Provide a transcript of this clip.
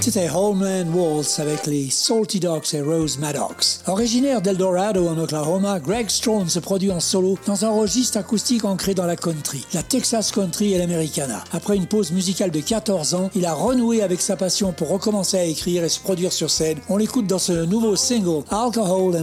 C'était Homeland Waltz avec les Salty Dogs et Rose Maddox. Originaire d'Eldorado en Oklahoma, Greg Strone se produit en solo dans un registre acoustique ancré dans la country, la Texas country et l'Americana. Après une pause musicale de 14 ans, il a renoué avec sa passion pour recommencer à écrire et se produire sur scène. On l'écoute dans ce nouveau single, Alcohol and